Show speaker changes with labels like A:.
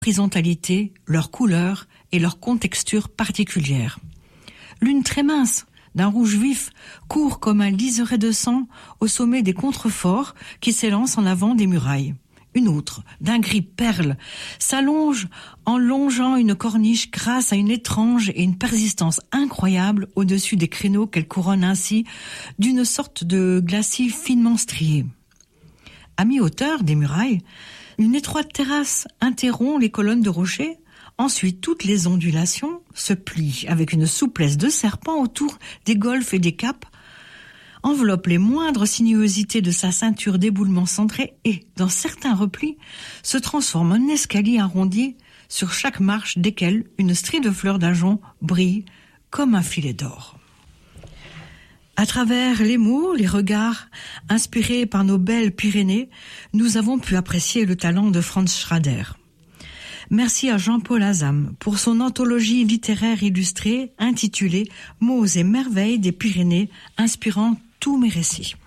A: horizontalité, leur couleur et leur contexture particulière. L'une très mince, d'un rouge vif, court comme un liseré de sang au sommet des contreforts qui s'élancent en avant des murailles. Une autre, d'un gris perle, s'allonge en longeant une corniche grâce à une étrange et une persistance incroyable au-dessus des créneaux qu'elle couronne ainsi d'une sorte de glacis finement strié. À mi-hauteur des murailles, une étroite terrasse interrompt les colonnes de rochers. Ensuite, toutes les ondulations se plient avec une souplesse de serpent autour des golfes et des caps, enveloppe les moindres sinuosités de sa ceinture d'éboulement centré et, dans certains replis, se transforme en escalier arrondi sur chaque marche desquels une strie de fleurs d'ajonc brille comme un filet d'or. À travers les mots, les regards inspirés par nos belles Pyrénées, nous avons pu apprécier le talent de Franz Schrader. Merci à Jean-Paul Azam pour son anthologie littéraire illustrée intitulée « Mots et merveilles des Pyrénées » inspirant tous mes récits.